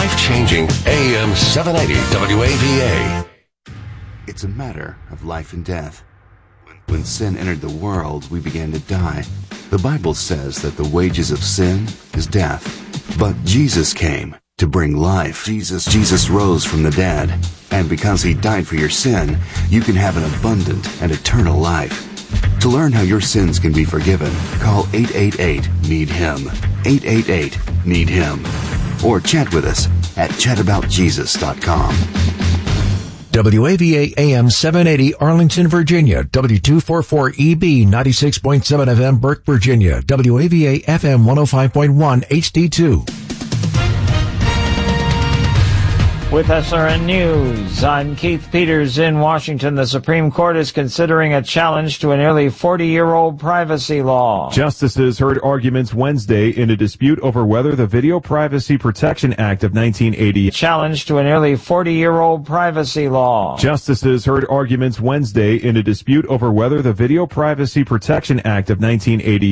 life-changing AM 780 WAVA. It's a matter of life and death. When sin entered the world, we began to die. The Bible says that the wages of sin is death. But Jesus came to bring life. Jesus rose from the dead. And because he died for your sin, you can have an abundant and eternal life. To learn how your sins can be forgiven, call 888-NEED-HIM. 888-NEED-HIM. Or chat with us at chataboutjesus.com. WAVA AM 780 Arlington, Virginia. W244EB 96.7 FM Burke, Virginia. WAVA FM 105.1 HD2. With SRN News, I'm Keith Peters in Washington. The Supreme Court is considering a challenge to a nearly 40-year-old privacy law. Justices heard arguments Wednesday in a dispute over whether the Video Privacy Protection Act of 1980 challenge to a nearly 40-year-old privacy law. Justices heard arguments Wednesday in a dispute over whether the Video Privacy Protection Act of 1980